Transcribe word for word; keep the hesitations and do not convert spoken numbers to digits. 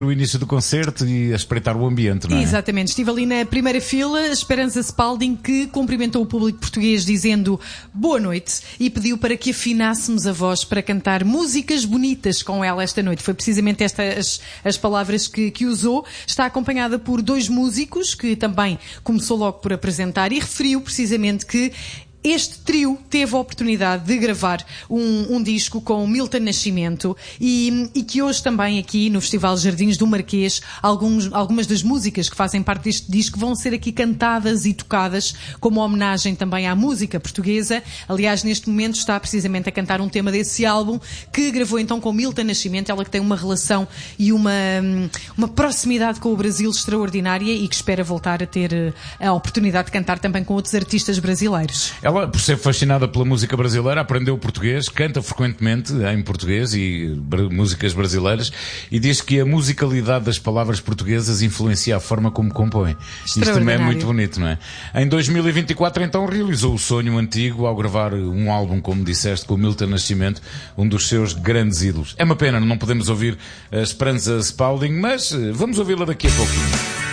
o início do concerto e a espreitar o ambiente, não é? Exatamente. Estive ali na primeira fila, Esperança Spalding, que cumprimentou o público português dizendo boa noite e pediu para que afinássemos a voz para cantar músicas bonitas com ela esta noite. Foi precisamente estas as palavras que, que usou. Está acompanhada por dois músicos que também começou logo por apresentar e referiu precisamente que este trio teve a oportunidade de gravar um, um disco com o Milton Nascimento e, e que hoje também aqui no Festival Jardins do Marquês alguns, algumas das músicas que fazem parte deste disco vão ser aqui cantadas e tocadas como homenagem também à música portuguesa. Aliás, neste momento está precisamente a cantar um tema desse álbum que gravou então com Milton Nascimento, ela que tem uma relação e uma, uma proximidade com o Brasil extraordinária e que espera voltar a ter a oportunidade de cantar também com outros artistas brasileiros. Ela, por ser fascinada pela música brasileira, aprendeu português, canta frequentemente em português e br- músicas brasileiras e diz que a musicalidade das palavras portuguesas influencia a forma como compõe. Isto também é muito bonito, não é? Em dois mil e vinte e quatro, então, realizou o sonho antigo ao gravar um álbum, como disseste, com o Milton Nascimento, um dos seus grandes ídolos. É uma pena, não podemos ouvir a Esperança Spalding, mas vamos ouvi-la daqui a pouquinho.